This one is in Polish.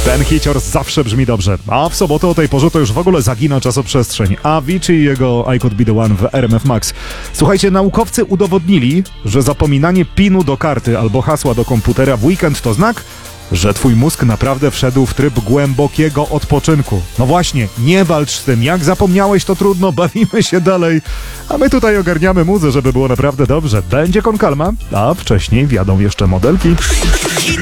Ten hicior zawsze brzmi dobrze, a w sobotę o tej porze to już w ogóle zagina czasoprzestrzeń. Avicii i jego I Could Be The One w RMF Max. Słuchajcie, naukowcy udowodnili, że zapominanie pinu do karty albo hasła do komputera w weekend to znak, że twój mózg naprawdę wszedł w tryb głębokiego odpoczynku. No właśnie, nie walcz z tym. Jak zapomniałeś, to trudno, bawimy się dalej. A my tutaj ogarniamy muzę, żeby było naprawdę dobrze. Będzie Con Calma, a wcześniej wjadą jeszcze modelki.